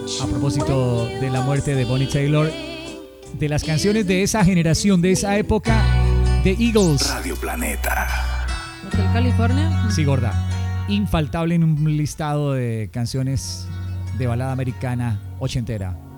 A propósito de la muerte de Bonnie Taylor, de las canciones de esa generación, de esa época, The Eagles. Radio Planeta. ¿Hotel California? Sí, gorda. Infaltable en un listado de canciones de balada americana ochentera.